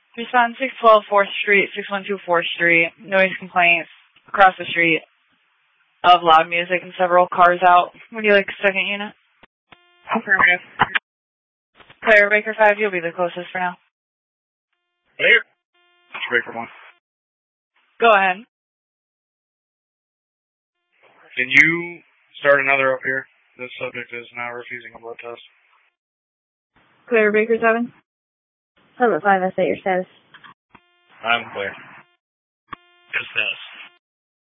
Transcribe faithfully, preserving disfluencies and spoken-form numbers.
Respond six twelve fourth Street, six one two fourth Street. Noise complaints across the street of loud music and several cars out. Would you like a second unit? Affirmative. Clear, Baker five, you'll be the closest for now. Clear. Baker one. Go ahead. Can you start another up here? This subject is now refusing a blood test. Clear, Baker seven. Hello, five, I say your status. I'm clear. Good status.